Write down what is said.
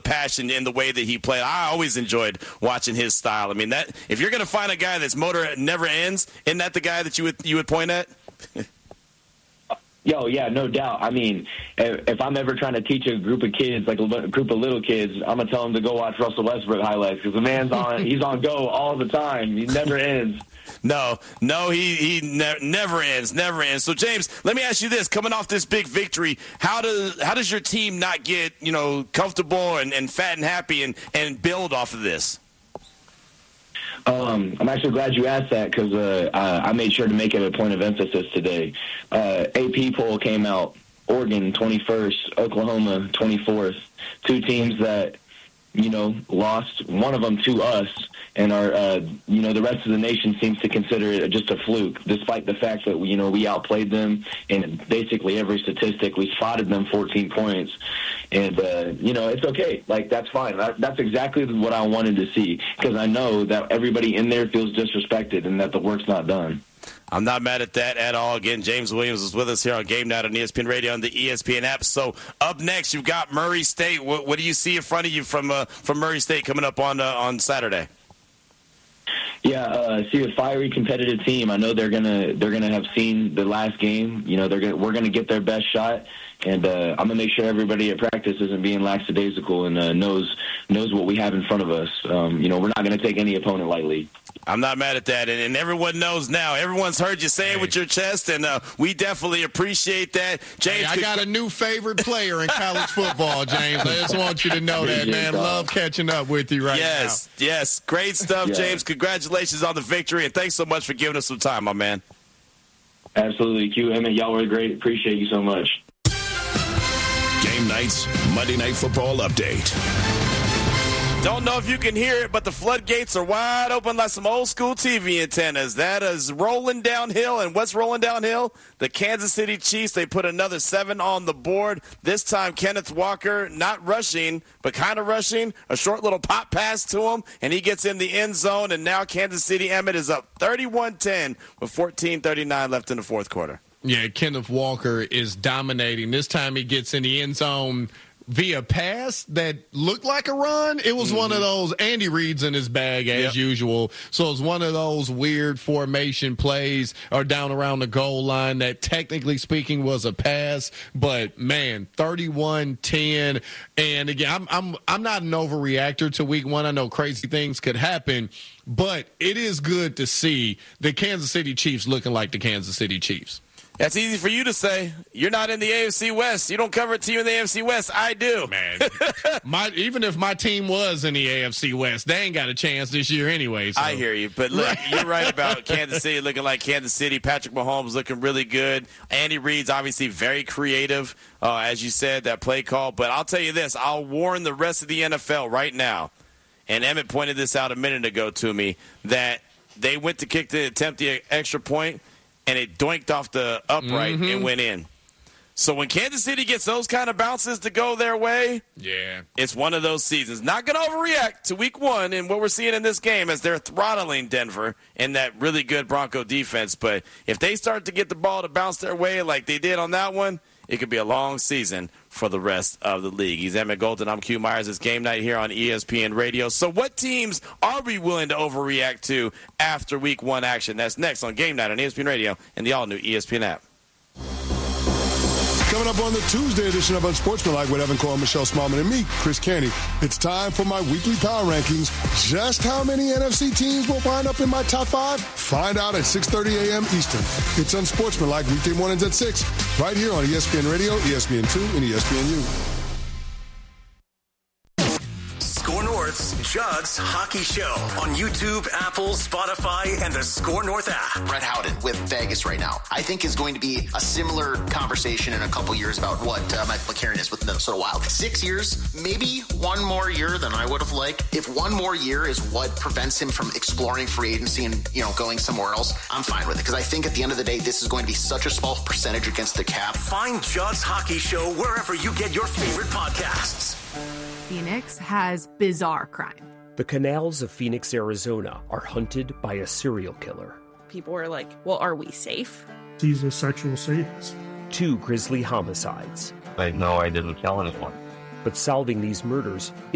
passion in the way that he played. I always enjoyed watching his style. I mean, that if you're going to find a guy that's motor never ends, isn't that the guy that you would point at? Yo, yeah, no doubt. I mean, if I'm ever trying to teach a group of kids, like a group of little kids, I'm going to tell them to go watch Russell Westbrook highlights because the man's he's on go all the time. He never ends. No, he never ends. So, James, let me ask you this. Coming off this big victory, how does your team not get, comfortable and fat and happy and build off of this? I'm actually glad you asked that because I made sure to make it a point of emphasis today. AP poll came out, Oregon 21st, Oklahoma 24th, two teams that, lost, one of them to us, and the rest of the nation seems to consider it just a fluke, despite the fact that, we outplayed them in basically every statistic. We spotted them 14 points. And, it's okay. Like, that's fine. That's exactly what I wanted to see because I know that everybody in there feels disrespected and that the work's not done. I'm not mad at that at all. Again, James Williams is with us here on Game Night on ESPN Radio and the ESPN app. So up next, you've got Murray State. What do you see in front of you from Murray State coming up on Saturday? Yeah, see a fiery, competitive team. I know they're gonna have seen the last game. We're gonna get their best shot, and I'm gonna make sure everybody at practice isn't being lackadaisical and knows what we have in front of us. We're not gonna take any opponent lightly. I'm not mad at that, and everyone knows now. Everyone's heard you say it with your chest, and we definitely appreciate that. James, I got a new favorite player in college football, James. I just want you to know that, man. Love catching up with you right now. Yes. Great stuff, James. Congratulations on the victory, and thanks so much for giving us some time, my man. Absolutely. Q, Emmett, y'all were great. Appreciate you so much. Game Night's Monday Night Football Update. Don't know if you can hear it, but the floodgates are wide open like some old school TV antennas. That is rolling downhill, and what's rolling downhill? The Kansas City Chiefs, they put another 7 on the board. This time, Kenneth Walker not rushing, but kind of rushing. A short little pop pass to him, and he gets in the end zone, and now Kansas City, Emmett, is up 31-10 with 14:39 left in the fourth quarter. Yeah, Kenneth Walker is dominating. This time he gets in the end zone via pass that looked like a run. It was one of those, Andy Reid's in his bag as usual. So it's one of those weird formation plays or down around the goal line that technically speaking was a pass. But man, 31-10. And again, I'm not an overreactor to week one. I know crazy things could happen, but it is good to see the Kansas City Chiefs looking like the Kansas City Chiefs. That's easy for you to say. You're not in the AFC West. You don't cover a team in the AFC West. I do. Man, even if my team was in the AFC West, they ain't got a chance this year anyway. So. I hear you. But look, you're right about Kansas City looking like Kansas City. Patrick Mahomes looking really good. Andy Reid's obviously very creative, as you said, that play call. But I'll tell you this. I'll warn the rest of the NFL right now, and Emmett pointed this out a minute ago to me, that they went to attempt the extra point, and it doinked off the upright and went in. So when Kansas City gets those kind of bounces to go their way, it's one of those seasons. Not going to overreact to week one and what we're seeing in this game as they're throttling Denver in that really good Bronco defense. But if they start to get the ball to bounce their way like they did on that one, it could be a long season for the rest of the league. He's Emmett Golden. I'm Q Myers. It's Game Night here on ESPN Radio. So what teams are we willing to overreact to after week one action? That's next on Game Night on ESPN Radio and the all-new ESPN app. Coming up on the Tuesday edition of Unsportsmanlike with Evan Cohen, Michelle Smallman, and me, Chris Canty. It's time for my weekly power rankings. Just how many NFC teams will wind up in my top 5? Find out at 6:30 a.m. Eastern. It's Unsportsmanlike weekday mornings at 6, right here on ESPN Radio, ESPN2, and ESPNU. Score North's Judd's Hockey Show on YouTube, Apple, Spotify, and the Score North app. Brett Howden with Vegas right now, I think is going to be a similar conversation in a couple years about what Michael McCarron is with the Minnesota Wild. 6 years, maybe one more year than I would have liked. If one more year is what prevents him from exploring free agency and, going somewhere else, I'm fine with it. Because I think at the end of the day, this is going to be such a small percentage against the cap. Find Judd's Hockey Show wherever you get your favorite podcasts. Phoenix has bizarre crime. The canals of Phoenix, Arizona are hunted by a serial killer. People were like, well, are we safe? He's a sexual sadist. 2 grisly homicides. I know I didn't kill anyone. But solving these murders